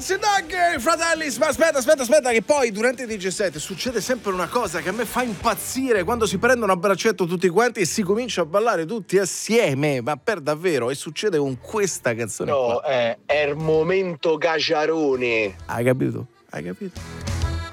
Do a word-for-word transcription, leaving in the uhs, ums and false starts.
Dance Dog, fratelli, ma aspetta, aspetta, aspetta, che poi durante i D J set succede sempre una cosa che a me fa impazzire, quando si prendono a braccetto tutti quanti e si comincia a ballare tutti assieme, ma per davvero, e succede con questa canzone No, qua. è, è il momento Gaciarone. Hai capito? Hai capito?